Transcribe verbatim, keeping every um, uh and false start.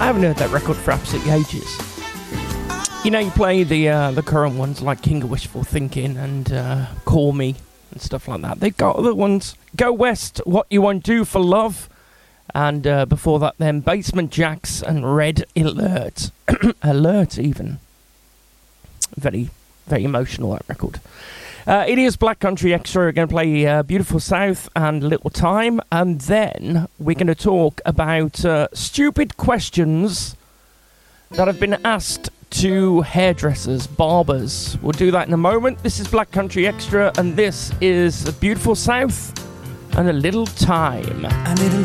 I haven't heard that record for absolutely ages. You know, you play the uh, the current ones like King of Wishful Thinking and uh, Call Me and stuff like that. They've got other ones. Go West, What You Won't Do for Love. And uh, before that then, Basement Jaxx and Red Alert. Alert, even. Very, very emotional, that record. Uh, it is Black Country Extra. We're going to play uh, Beautiful South and Little Time. And then we're going to talk about uh, stupid questions that have been asked to hairdressers, barbers. We'll do that in a moment. This is Black Country Extra, and this is Beautiful South and A Little Time. I need a